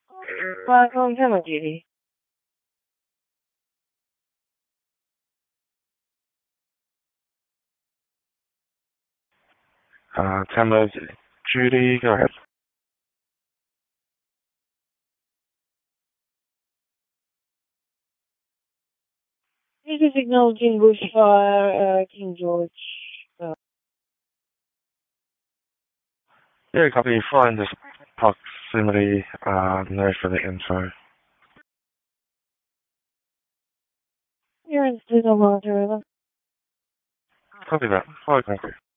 Platform Hammer duty. Tamla Judy, go ahead. This is acknowledging bushfire, King George. Yeah, copy. Flying this proximity, no further info. You're in Signal Monitor. Copy that. Fly concrete.